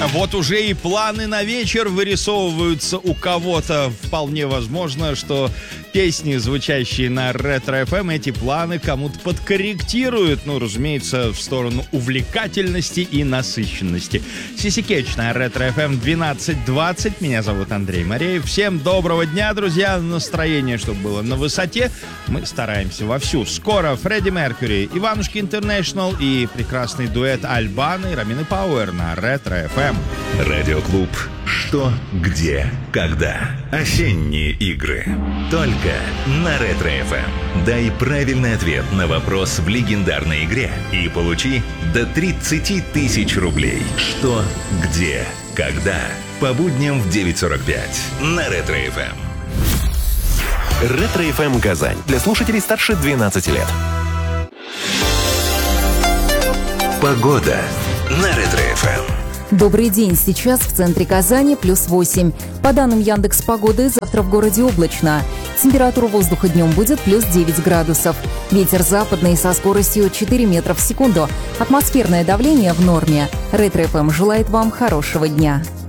Вот уже и планы на вечер вырисовываются у кого-то. Вполне возможно, что песни, звучащие на Ретро-ФМ, эти планы кому-то подкорректируют. Ну, разумеется, в сторону увлекательности и насыщенности. Сиси Кетч на Ретро-ФМ 12:20. Меня зовут Андрей Мореев. Всем доброго дня, друзья. Настроение, чтобы было на высоте. Мы стараемся вовсю. Скоро Фредди Меркьюри, Иванушки Интернешнл и прекрасный дуэт Альбана и Ромины Пауэр на Ретро-ФМ. Радиоклуб «Что, где, когда». Осенние игры. Только на Ретро-ФМ. Дай правильный ответ на вопрос в легендарной игре и получи до 30 тысяч рублей. Что, где, когда. По будням в 9:45 на Ретро-ФМ. Ретро-ФМ Казань. Для слушателей старше 12 лет. Погода на Ретро-ФМ. Добрый день. Сейчас в центре Казани +8. По данным Яндекс.Погоды, завтра в городе облачно. Температура воздуха днем будет +9 градусов. Ветер западный со скоростью 4 метра в секунду. Атмосферное давление в норме. Ретро-ФМ желает вам хорошего дня.